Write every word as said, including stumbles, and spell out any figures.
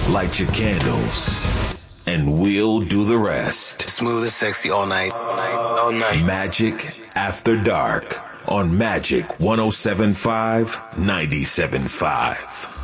Light your candles, and we'll do the rest. Smooth and sexy all night. All night. All night. Magic After Dark on Magic one oh seven point five, ninety-seven point five.